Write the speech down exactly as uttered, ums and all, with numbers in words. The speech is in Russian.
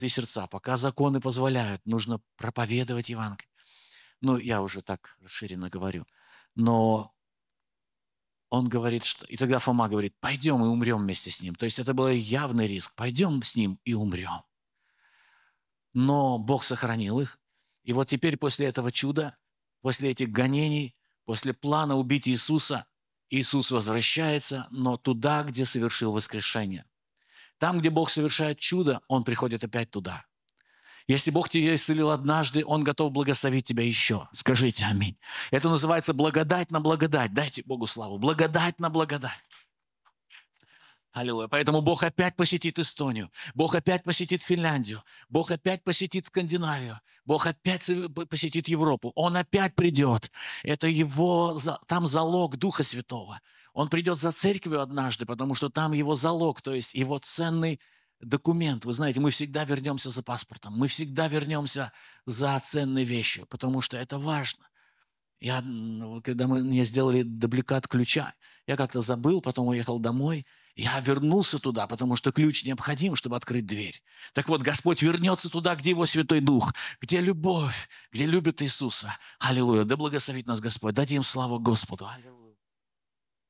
сердца, пока законы позволяют, нужно проповедовать Евангелие. Ну, я уже так расширенно говорю. Но он говорит, что... И тогда Фома говорит, пойдем и умрем вместе с ним. То есть это был явный риск. Пойдем с ним и умрем. Но Бог сохранил их. И вот теперь после этого чуда, после этих гонений, после плана убить Иисуса, Иисус возвращается, но туда, где совершил воскрешение. Там, где Бог совершает чудо, Он приходит опять туда. Если Бог тебя исцелил однажды, Он готов благословить тебя еще. Скажите аминь. Это называется благодать на благодать. Дайте Богу славу. Благодать на благодать. Аллилуйя. Поэтому Бог опять посетит Эстонию. Бог опять посетит Финляндию. Бог опять посетит Скандинавию. Бог опять посетит Европу. Он опять придет. Это его, там залог Духа Святого. Он придет за церковью однажды, потому что там его залог, то есть его ценный документ. Вы знаете, мы всегда вернемся за паспортом. Мы всегда вернемся за ценной вещью, потому что это важно. Я, когда мы, мне сделали дубликат ключа, я как-то забыл, потом уехал домой. Я вернулся туда, потому что ключ необходим, чтобы открыть дверь. Так вот, Господь вернется туда, где Его Святой Дух, где любовь, где любит Иисуса. Аллилуйя. Да благословит нас Господь. Дадим славу Господу. Аллилуйя.